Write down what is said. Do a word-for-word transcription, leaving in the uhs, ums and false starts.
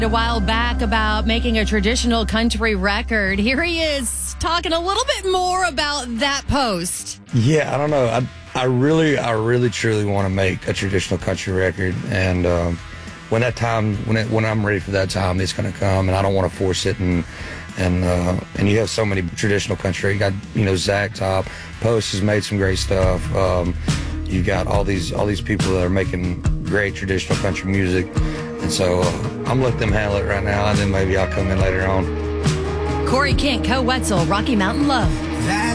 A while back about making a traditional country record. Here he is talking a little bit more about that post. Yeah, I don't know. I I really, I really, truly want to make a traditional country record, and um, when that time, when it, when I'm ready for that time, it's going to come, and I don't want to force it. And and uh, and you have so many traditional country. You got you know Zach Top, Post has made some great stuff. Um, you got all these all these people that are making great traditional country music. And so uh, I'm letting them handle it right now, and then maybe I'll come in later on. Corey Kent, Co Wetzel, Rocky Mountain Love.